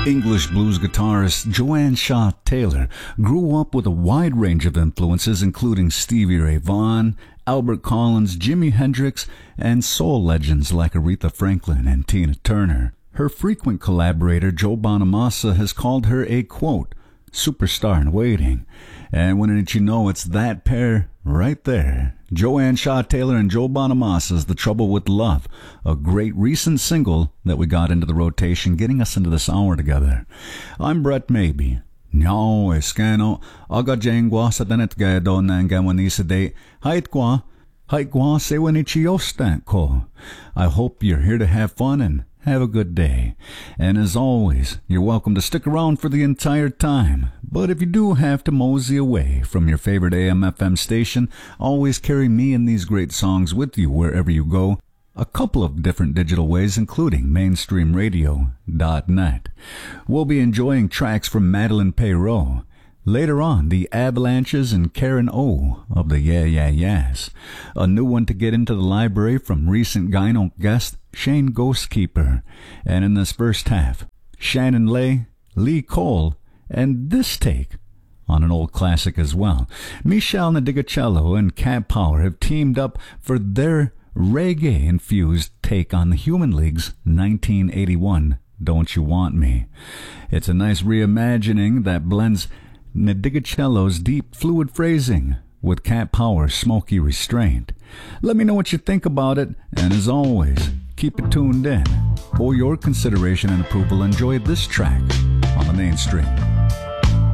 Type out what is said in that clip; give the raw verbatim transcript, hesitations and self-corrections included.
English blues guitarist Joanne Shaw Taylor grew up with a wide range of influences, including Stevie Ray Vaughan, Albert Collins, Jimi Hendrix, and soul legends like Aretha Franklin and Tina Turner. Her frequent collaborator Joe Bonamassa has called her a, quote, superstar in waiting. And wouldn't you know, it's that pair right there. Joanne Shaw Taylor and Joe Bonamassa's The Trouble with Love, a great recent single that we got into the rotation, getting us into this hour together. I'm Brett Maybe. No, eskano, aga jengwa sa tanet gado nangamani sa day. Hait kwa, hait kwa se wanichiyostan ko. I hope you're here to have fun and have a good day. And as always, you're welcome to stick around for the entire time. But if you do have to mosey away from your favorite A M F M station, always carry me and these great songs with you wherever you go. A couple of different digital ways, including mainstream radio dot net. We'll be enjoying tracks from Madeline Perreault. Later on, the Avalanches and Karen O of the Yeah Yeah Yeahs. A new one to get into the library from recent Gyno guest Shane Ghostkeeper. And in this first half, Shannon Lay, Lee Cole, and this take on an old classic as well. Michelle Nadigacello and Cat Power have teamed up for their reggae-infused take on the Human League's nineteen eighty-one Don't You Want Me. It's a nice reimagining that blends Nadigacello's deep, fluid phrasing with Cat Power's smoky restraint. Let me know what you think about it, and as always, keep it tuned in. For your consideration and approval, enjoy this track on the mainstream.